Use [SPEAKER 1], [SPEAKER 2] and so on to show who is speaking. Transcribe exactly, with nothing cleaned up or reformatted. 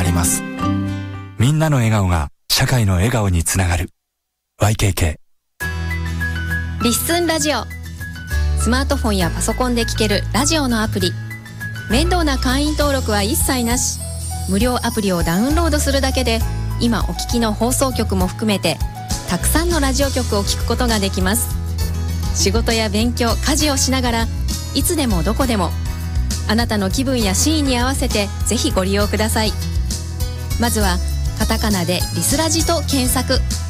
[SPEAKER 1] なります。みんなの笑顔が社会の笑顔につながる ワイケーケ
[SPEAKER 2] ー リッスンラジオ。スマートフォンやパソコンで聴けるラジオのアプリ。面倒な会員登録は一切なし。無料アプリをダウンロードするだけで今お聞きの放送局も含めてたくさんのラジオ局を聞くことができます。仕事や勉強、家事をしながらいつでもどこでもあなたの気分やシーンに合わせてぜひご利用ください。まずはカタカナでリスラジと検索。